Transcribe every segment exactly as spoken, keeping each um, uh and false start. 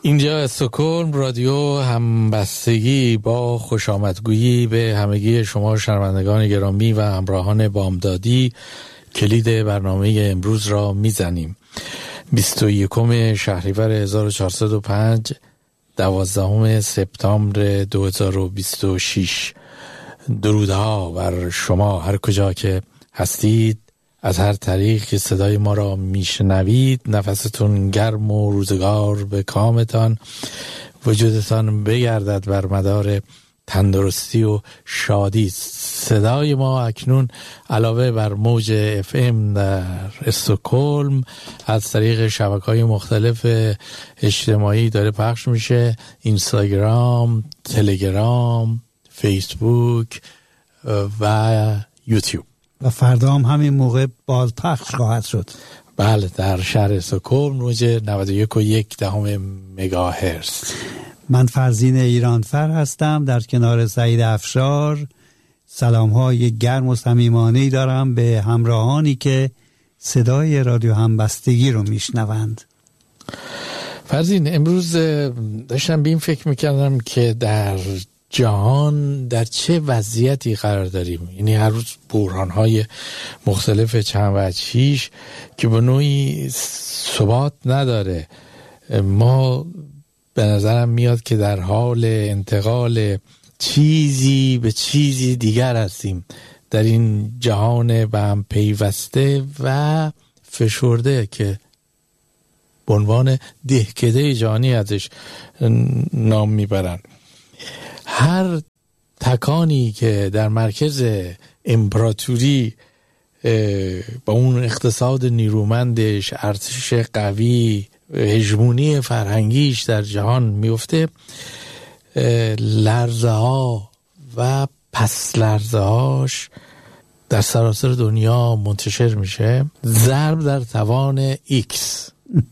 اینجا استکهلم، رادیو همبستگی. با خوش آمدگویی به همگی شما شنوندگان گرامی و همراهان بامدادی کلید برنامه امروز را میزنیم. بیست و یکم شهریور هزار و چهارصد و پنج، دوازدهم سپتامبر دو هزار و بیست و شش. درودها بر شما هر کجا که هستید، از هر طریق که صدای ما را میشنوید. نفستون گرم و روزگار به کامتان، وجودتان بگردد بر مدار تندرستی و شادی. صدای ما اکنون علاوه بر موج اف ام در استکهلم از طریق شبکه‌های مختلف اجتماعی داره پخش میشه: اینستاگرام، تلگرام، فیسبوک و یوتیوب. و فردا هم همین موقع بازپخش خواهد شد. بله، در شهر استکهلم موج نود و یک و یک دهم مگاهرتز. من فرزین ایرانفر هستم در کنار سعید افشار. سلام های گرم و صمیمانه‌ای دارم به همراهانی که صدای رادیو همبستگی رو میشنوند. فرزین، امروز داشتم به این فکر میکردم که در جهان در چه وضعیتی قرار داریم. یعنی هر روز بحران‌های مختلف چند وجهیش که به نوعی ثبات نداره. ما به نظرم میاد که در حال انتقال چیزی به چیزی دیگر هستیم در این جهان به هم پیوسته و فشرده که به عنوان دهکده جهانی ازش نام میبرن. هر تکانی که در مرکز امپراتوری با اون اقتصاد نیرومندش، ارتش قوی، هژمونی فرهنگیش در جهان میفته، لرزه ها و پس لرزه هاش در سراسر دنیا منتشر میشه. ضرب در توان ایکس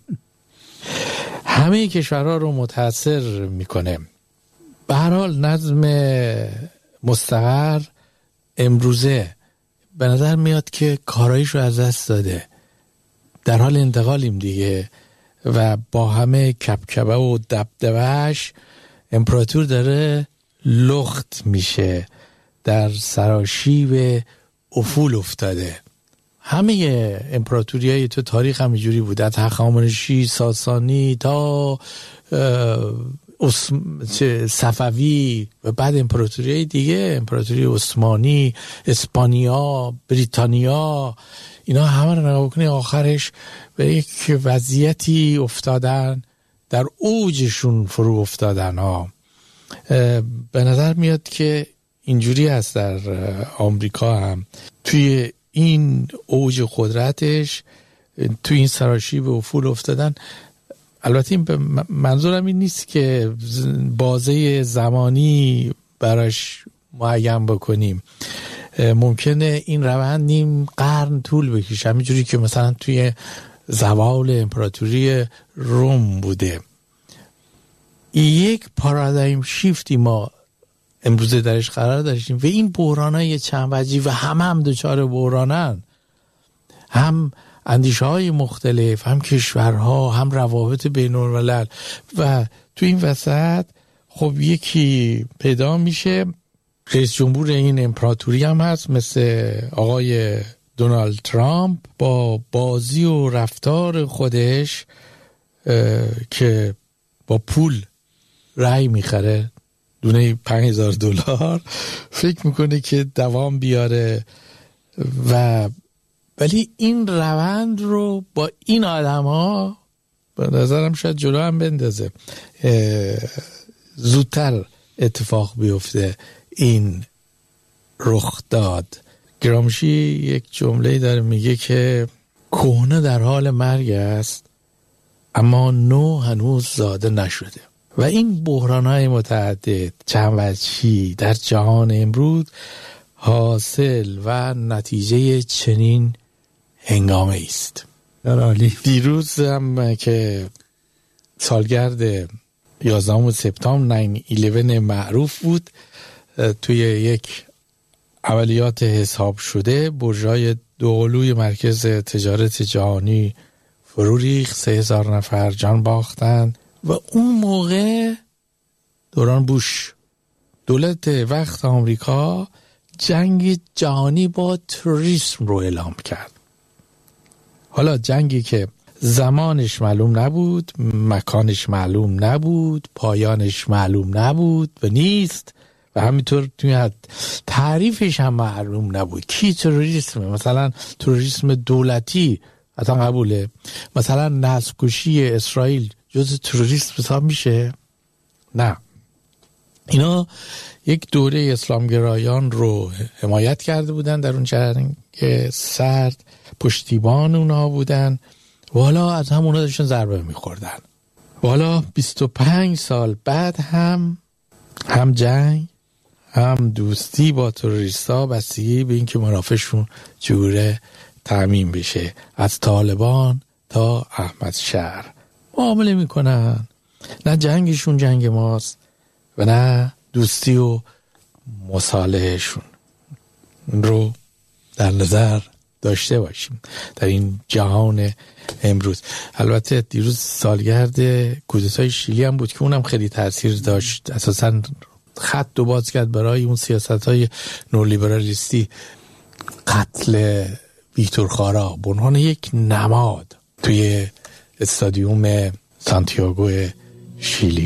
همه کشورها رو متاثر میکنه. به هر حال نظم مستقر امروزه به نظر میاد که کارایش رو از دست داده. در حال انتقالیم دیگه و با همه کبکبه و دبدبهش امپراتور داره لخت میشه، در سراشیب افول افتاده. همه امپراتوری های تو تاریخ همینجوری بود، از هخامنشی، ساسانی تا صفوی و بعد امپراتوری های دیگه، امپراتوری عثمانی، اسپانیا، بریتانیا، اینا همه رو نگاه بکنی آخرش به یک وضعیتی افتادن، در اوجشون فرو افتادن ها. به نظر میاد که اینجوری هست در آمریکا هم، توی این اوج قدرتش، توی این سراشیب افول افتادن. البته این منظورم این نیست که بازه زمانی براش معین بکنیم. ممکنه این روند نیم قرن طول بکشه، همینجوری که مثلا توی زوال امپراتوری روم بوده. یک پارادایم شیفتی ما امروزه درش قرار داشتیم و این بحرانای چند وجهی و هم هم دچار بحرانن، هم اندیشه های مختلف، هم کشورها، هم روابط بین الملل. و تو این وسط خب یکی پیدا میشه، رئیس جمهور این امپراتوری هم هست مثل آقای دونالد ترامپ، با بازی و رفتار خودش که با پول رأی میخره، دونه پنج هزار دلار، فکر میکنه که دوام بیاره. و ولی این روند رو با این آدم ها به نظرم شاید جلو هم بندازه، زودتر اتفاق بیفته این رخ داد. گرامشی یک جمله داره میگه که کهنه در حال مرگ است اما نو هنوز زاده نشده. و این بحران‌های متعدد چند وجهی در جهان امروز حاصل و نتیجه چنین هنگامه است. دیروز هم که سالگرد یازدهم سپتامبر نه یازده معروف بود، توی یک عملیات حساب شده برج‌های دوقلوی مرکز تجارت جهانی فرو ریخت، سه هزار نفر جان باختن و اون موقع دوران بوش دولت وقت آمریکا جنگ جهانی با تروریسم رو اعلام کرد. حالا جنگی که زمانش معلوم نبود، مکانش معلوم نبود، پایانش معلوم نبود و نیست و همینطور توی تعریفش هم معلوم نبود. کی تروریسمه؟ مثلا تروریسم دولتی اصلا قبوله؟ مثلا نسل‌کشی اسرائیل جز تروریسم حساب میشه؟ نه. اینا یک دوره اسلامگرایان رو حمایت کرده بودن در اون جنگ سرد، پشتیبان اونها بودن و حالا از هم اونها داشتن ضربه میخوردن. و حالا بیست و پنج سال بعد هم هم جنگ هم دوستی با تروریستا بستگی به این که منافعشون جوره تامین بشه. از طالبان تا احمد شهر معامله میکنن. نه جنگشون جنگ ماست و نه دوستی و مصالحهشون. رو در نظر داشته باشیم در این جهان امروز. البته دیروز سالگرد کودتای شیلی هم بود که اونم خیلی تاثیر داشت، اساساً خط دو باز کرد برای اون سیاست‌های نولیبرالیستی. قتل ویکتور خارا به عنوان یک نماد توی استادیوم سانتیاگو شیلی.